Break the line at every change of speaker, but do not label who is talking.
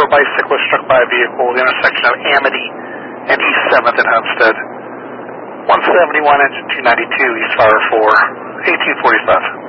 a bicyclist struck by a vehicle at the intersection of Amity and East 7th and Homestead. 171 engine 292, East Fire 4, 1845.